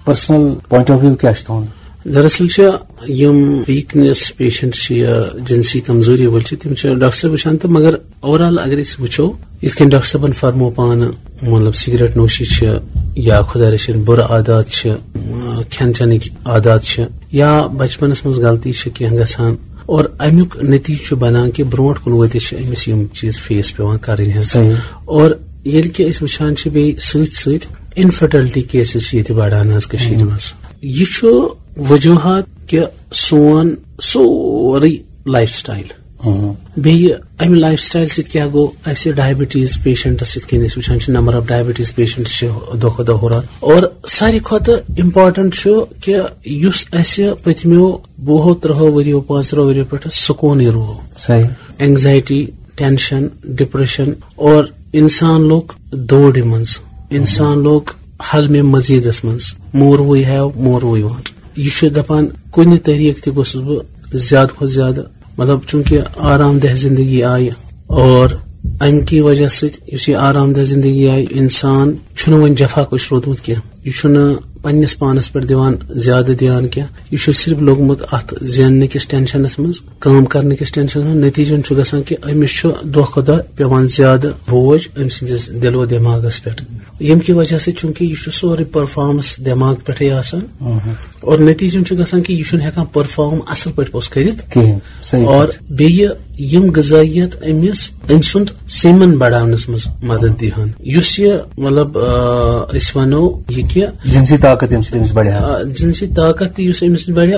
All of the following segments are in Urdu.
پرسنل پوائنٹ آف ویو کیا تہد؟ دراصل یم ویکنیس پیشنٹ یا جنسی کمزوری ول تم ڈاکٹر صاحب وچان تو مگر اوور آل اگر اس وچو یت کن ڈاکٹر صاحبن فرمو پان مطلب سگریٹ نوشی یا خدا رچھن بر عادات کھین چنک عادات یا بچپنس مز غلطی کی گھان اور امیک نتیجہ بنان کہ برونٹ کن وت امس یم چیز فیس پیوان کریں اور یل کہ اس وچان بی ست انفرٹلٹی کیسز یہ بڑھان مز یہ وجوہات کہ سون سوری لائف سٹائل بیٚیہِ امہ لائف سٹائل سۭتۍ گو اسہ ڈائبٹیز پیشنٹس یِتھ کٔنۍ أسۍ وٕچھان چھِ نمبر آف ڈائبٹیز پیشنٹس چھِ دۄہ کھۄتہٕ دۄہ ہُران اور ساروی کھۄتہٕ امپارٹنٹ چھُ کہ یُس اسہِ پٔتمیو 20-30 ؤرۍیو 5-3 ؤرۍیو پٮ۪ٹھ سکوٗنٕے روٗد صحیح اینگزائٹی ٹینشن ڈپریشن اور انسان لوگ دوڑِ منٛز انسان لوگ حل میں مزیدس منٛز مور we have more we want یہ چھُ دپان کُنہِ طریقہٕ تہِ گوٚژھُس بہٕ زیادٕ کھۄتہٕ زیادٕ مطلب چونکہ آرام دہ زندگی آئی اور ام کی وجہ سے آرام دہ زندگی آئی انسان چھُنہٕ وۄنۍ جفا کش روٗدمُت کینٛہہ یہ چھُنہٕ پننس پانس پہ دِوان زیادہ دھیان کینٛہہ یہ چھُ صرف لوگمُت اتھ زیننہٕ کس ٹینشنس منٛز کٲم کرنہٕ کس ٹینشنس منٛز نتیجن چھُ گژھان کہ أمِس چھُ دۄہ کھۄتہٕ دۄہ پیوان زیادٕ بوج أمۍ سٕنٛدِس دِل و دٮ۪ماغس پٮ۪ٹھ ییٚمہِ کہِ وجہ سۭتۍ چونکہ یہ چھُ سورُے پٔرفارمنس دٮ۪ماغ پٮ۪ٹھٕے آسان اور نتیجن چھُ گژھان کہ یہ چھُنہٕ ہٮ۪کان پٔرفارم اصل پٲٹھۍ پوٚتُس کٔرِتھ اور بیٚیہِ یم غذٲیت أمِس أمۍ سُنٛد سیمن بڑاونس منٛز مدد دِہن یُس یہِ مطلب أسۍ ونو یہِ کہ جنسی طاقت ییٚمہِ سۭتۍ أمِس بڑھیا جنسی طاقت تہِ یُس أمِس بڑھیا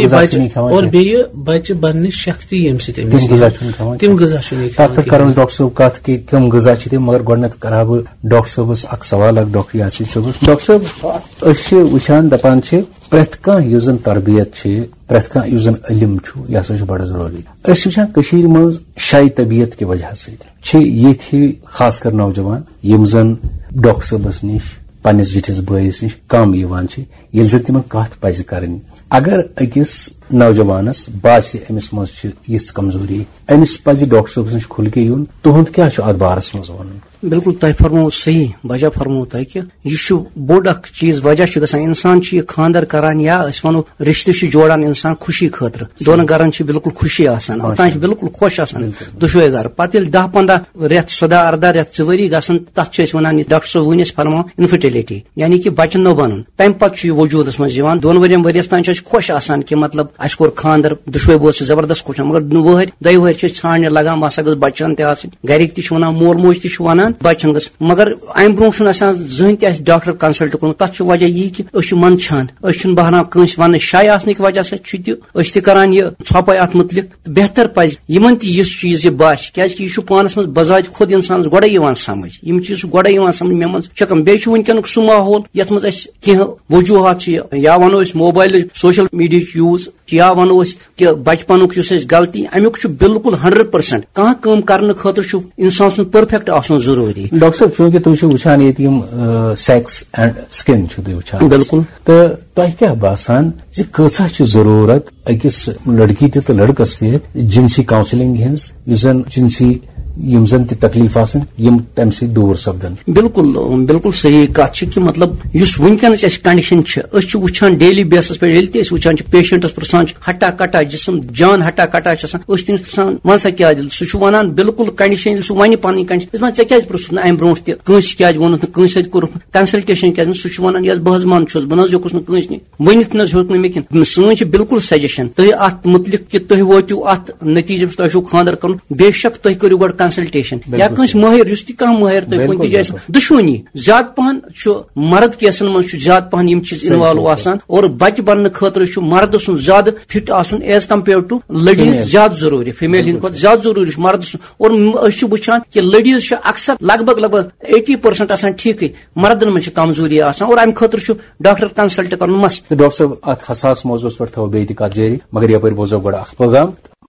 اور بیٚیہِ بچہِ بننٕچ شکتی ییٚمہِ سۭتۍ أمِس تِم غذا چھُنہٕ تتھ پٮ۪ٹھ کرو ڈاکٹر صٲب کتھ کہ کم غذا چھِ تِم مگر گۄڈنیتھ کرہا بہٕ ڈاکٹر صٲبس اکھ سوال اکھ ڈاکٹر یاسین صٲبس ڈاکٹر صٲب أسۍ چھِ وٕچھان دپان چھِ پرٛٮ۪تھ کانٛہہ یُس زن تربیت چھِ پرٛٮ۪تھ کانٛہہ یُس زن علم چھُ یہِ ہسا چھُ بڑٕ ضروٗری أسۍ وٕچھان کٔشیٖرِ منٛز شاے طبیعت کہِ وجہ سۭتۍ چھِ ییٚتہِ خاص کر نوجوان یِم زن ڈاکٹر صٲبس نِش پننس زِٹھِس بٲیِس نِش کم یِوان چھِ ییٚلہِ زن تِمن کتھ پزِ کرٕنۍ اگر أکِس نوجوانس باسہِ أمِس منٛز چھِ یِژھ کمزوری أمِس پزِ ڈاکٹر صٲبس نِش کھُل کے یُن تُہُنٛد کیاہ چھُ اتھ بارس منٛز ونُن؟ بالکل تۄہہِ فرمو صحیح وجہ فرمو تۄہہِ کہ یہ چھُ بوٚڑ اکھ چیز وجہ چھُ گژھان انسان چھُ یہِ خاندر کران یا أسۍ ونو رشتہٕ چھُ جوڑان انسان خوشی خٲطرٕ دۄن گرن چھِ بالکل خوشی آسان اوٚتام چھِ بالکل خۄش آسان دۄشوے گرٕ پتہٕ ییٚلہِ 10-15 رٮ۪تھ 14-18 رٮ۪تھ 2 ؤری گژھان تتھ چھِ أسۍ ونان یہِ ڈاکٹر صٲب وٕنۍ اَسہِ فرماو انفرٹیلٹی یعنی کہ بچہِ نو بنُن تمہِ پتہٕ چھُ یہِ وجوٗدس منٛز یِوان 2 ؤرۍیَس تام چھِ أسۍ خۄش آسان کہ مطلب اَسہِ کوٚر خاندر دۄشوے بٲژ چھِ زبردست خۄش مگر 2 ؤہٕرۍ چھِ أسۍ ژھانڈنہِ لگان مسا گٔژھ بچن تہِ آسٕنۍ گرِکۍ تہِ چھِ ونان مول موج تہِ چھِ ونان بچن گٔژھ مگر امہ برونٛہہ چھُنہٕ آسان زٕہٕنۍ تہِ اَسہِ ڈاکٹر کنسلٹ کوٚرمُت تتھ چھُ وجہ یی کہ أسۍ چھِ منٛدچھان أسۍ چھِنہٕ بہران کٲنٛسہِ وننہٕ شاے آسنٕکۍ وجہ سۭتۍ چھُ تہِ أسۍ تہِ کران یہِ ژھۄپے اتھ متعلق تہٕ بہتر پزِ یِمن تہِ یُس چیز یہِ باسہِ کیازِ یہِ چھُ پانس منٛز بذات خود انسانس گۄڈے یِوان سمجھ یِم چیز چھُ گۄڈے یِوان سمجھ مےٚ منٛز چھِ کم بیٚیہِ چھُ وٕنکیٚنُک سُہ ماحول یتھ منٛز اَسہِ کینٛہہ وجوہات چھِ یا ونو أسۍ موبایل سوشل میڈیاہٕچ یوٗز یا ونو أسۍ کہ بچپنُک یُس اَسہِ غلطی امیُک چھُ بالکل 100% کانٛہہ کٲم کرنہٕ خٲطرٕ چھُ انسان سُنٛد پٔرفیکٹ آسُن ضروٗری ڈاکٹر صٲب چوٗنکہِ تُہۍ چھِو وٕچھان ییٚتہِ یِم سیکس اینڈ سکن چھُو تُہۍ وٕچھان بالکل تہٕ تۄہہِ کیاہ باسان زِ کۭژاہ چھِ ضروٗرت أکِس لڑکی تہِ تہٕ لڑکس تہِ جنسی کاؤنسلنگ ہٕنٛز یُس زن جنسی یم زن تہِ تکلیف آسن یم تمہِ سۭتۍ دوٗر سپدن بالکل صحیح کتھ چھِ کہ مطلب یُس وٕنکیٚنس اَسہِ کنڈیشن چھِ أسۍ چھِ وٕچھان ڈیلی بیسس پٮ۪ٹھ ییٚلہِ تہِ أسۍ وٕچھان چھِ پیشنٹس پرژھان چھِ ہٹا کٹا جسم جان ہٹا کٹا چھِ آسان أسۍ تٔمِس پرژھان ون سا کیٛاہ دِل سُہ چھُ ونان بالکل کنڈیشن ییٚلہِ سُہ ونہِ پنٕنۍ کنڈیشن أسۍ ونان ژےٚ کیٛازِ پرژھُتھ نہٕ امہِ برونٛٹھ تہِ کٲنٛسہِ کیٛازِ ووٚنُتھ نہٕ کٲنٛسہِ سۭتۍ کوٚرُکھ کنسلٹیشن کیٛازِ سُہ چھُ ونان یس بہٕ حظ منٛد چھُس بہٕ نہ حظ ہیوٚکُس نہٕ کٲنٛسہِ نہٕ ؤنِتھ نہ حظ ہیوٚک نہٕ مےٚ کینٛہہ سٲنۍ چھِ بالکل سجیشن تُہۍ اتھ متعلق کہ تُہۍ وٲتِو اتھ نتیجس تۄہہِ چھُو خاندر کرُن بے شک تُہۍ کٔرِو گۄڈٕ کنسلٹیشن یا کٲنٛسہِ مٲہر یُس تہِ کانٛہہ مٲہر تُہۍ کُنہِ تہِ جایہِ دۄشوٕنی زیادٕ پہن چھُ مرد کیسن منٛز چھُ زیادٕ پہن یِم چیٖز اِنوالو آسان اور بچہِ بننہٕ خٲطرٕ چھُ مرد سُنٛد زیادٕ فٹ آسُن ایز کمپیئر ٹو لیڈیز زیادٕ ضروٗری فیمیل ہٕنٛدِ کھۄتہٕ زیادٕ ضروٗری چھُ مرد سُنٛد اور أسۍ چھِ وٕچھان کہ لیڈیز چھِ اکثر لگ بگ 80% آسان ٹھیٖکٕے مردن منٛز چھِ کمزوری آسان اور امہِ خٲطرٕ چھُ ڈاکٹر کنسلٹ کرُن مست تہٕ ڈاکٹر صٲب اتھ حساس موضوعس پٮ۪ٹھ تھاوو بیٚیہِ تہِ کتھ جٲری مگر یپٲرۍ بوزو گۄڈٕ اکھ پیغام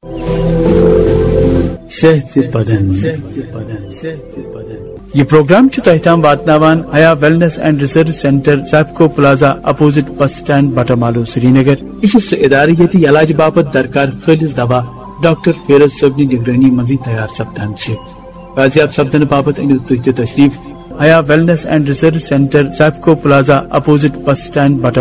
یہ پروگرام تہ تام واتناوان حیا wellness and research centre SEPCO plaza opposite bus stand Batamaloo سری نگر یہ سہ ادارہ ییٚتہِ علاج باپت درکار خالص دوا ڈاکٹر فیروز صٲبنہِ نگرٲنی منٛزٕے تیار سپدان چھ بازیاب سپدنہٕ باپت أنِو تُہۍ تہِ تشریف حیا wellness and research centre SEPCO plaza opposite bus stand